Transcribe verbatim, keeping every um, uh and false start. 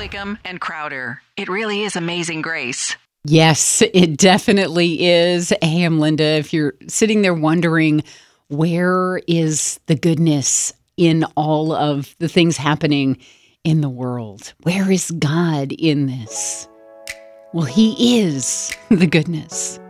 Wickham and Crowder. It really is amazing grace. Yes, it definitely is. Hey, I'm Linda. If you're sitting there wondering, where is the goodness in all of the things happening in the world? Where is God in this? Well, He is the goodness.